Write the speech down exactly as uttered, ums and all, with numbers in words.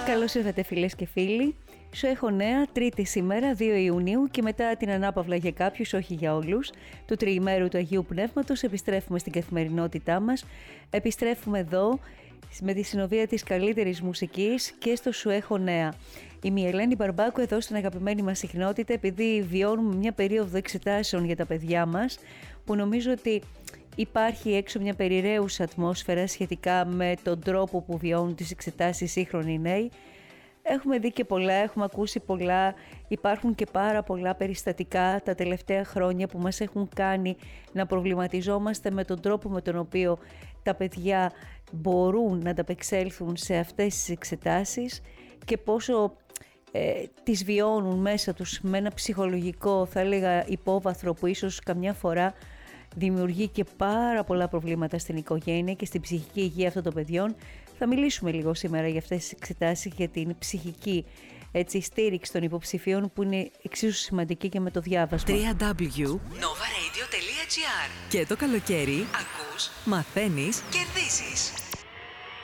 Καλώς ήρθατε φίλες και φίλοι. Σου έχω νέα, τρίτη σήμερα, δύο Ιουνίου, και μετά την ανάπαυλα για κάποιους, όχι για όλους, του τριημέρου του Αγίου Πνεύματος, επιστρέφουμε στην καθημερινότητά μας. Επιστρέφουμε εδώ με τη συνοδεία της καλύτερης μουσικής και στο Σου έχω νέα. Είμαι η Ελένη Μπαρμπάκου εδώ στην αγαπημένη μας συχνότητα, επειδή βιώνουμε μια περίοδο εξετάσεων για τα παιδιά μας, που νομίζω ότι υπάρχει έξω μια περιραίουσα ατμόσφαιρα σχετικά με τον τρόπο που βιώνουν τις εξετάσεις σύγχρονοι νέοι. Έχουμε δει και πολλά, έχουμε ακούσει πολλά, υπάρχουν και πάρα πολλά περιστατικά τα τελευταία χρόνια που μας έχουν κάνει να προβληματιζόμαστε με τον τρόπο με τον οποίο τα παιδιά μπορούν να ανταπεξέλθουν σε αυτές τις εξετάσεις και πόσο ε, τις βιώνουν μέσα τους με ένα ψυχολογικό, θα έλεγα, υπόβαθρο που ίσως καμιά φορά δημιουργεί και πάρα πολλά προβλήματα στην οικογένεια και στην ψυχική υγεία αυτών των παιδιών. Θα μιλήσουμε λίγο σήμερα για αυτές τις εξετάσεις, για την ψυχική έτσι, στήριξη των υποψηφίων, που είναι εξίσου σημαντική και με το διάβασμα. double-u double-u double-u τελεία nova radio τελεία gr. Και το καλοκαίρι ακούς, μαθαίνεις, κερδίζεις.